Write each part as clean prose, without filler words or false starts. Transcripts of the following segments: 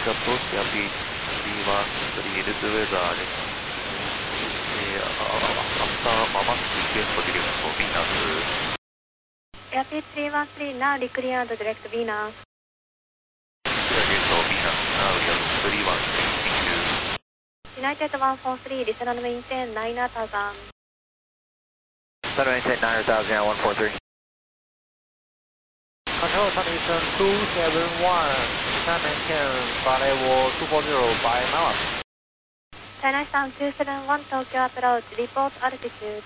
approach Yapi 313 this weather after Mama request for direct for Venus. Yapi 313 now declared direct Venus. Direct for Venus now we are 313. United 143, listener maintain 9000. Listener maintain 9000, 143. Control Condition 271, listener maintain flight level 240 by miles. China Sound 271, Tokyo approach, report altitude.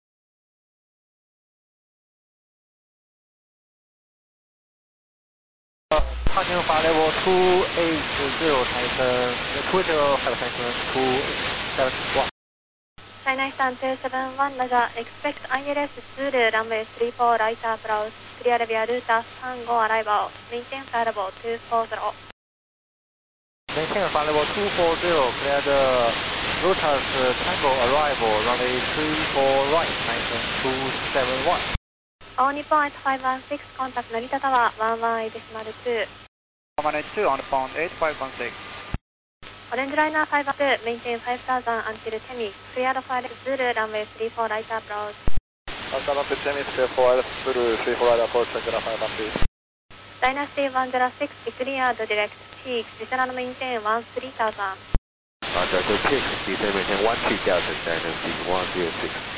Continue flight level 280 Tyson, 205 Tyson 271. China Sound 271, Roger, expect ILS Zulu runway 34 right approach, clear via router Tango arrival, maintain flight level 240. Maintain flight level 240, clear the routers Tango arrival, runway 34 right, Tyson 271. All Nippon 8516, contact Narita Tower 118.2. 182 on the phone, 8516. Orange Liner 52, maintain 5000 until Temi, clear flight Zulu runway 34 right approach. Alpha Temi, clear for Zulu 34 right approach, regular 513. Dynasty 106, declared direct, peaks, listener maintain 13000. Delta 6, descend maintain 13000, Dynasty 106.